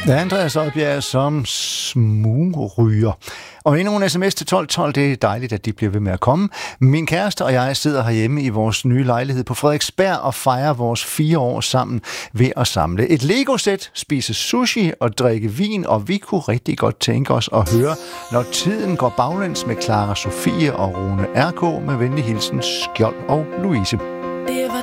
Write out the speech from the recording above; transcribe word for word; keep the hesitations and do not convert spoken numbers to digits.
Det er Andreas Oddbjerg som smugryger. Og endnu en sms til tolv tolv, det er dejligt, at de bliver ved med at komme. Min kæreste og jeg sidder herhjemme i vores nye lejlighed på Frederiksberg og fejrer vores fire år sammen ved at samle et Lego-sæt, spise sushi og drikke vin, og vi kunne rigtig godt tænke os at høre, når tiden går baglæns med Clara Sofie og Rune R K. Med venlig hilsen, Skjold og Louise. Det var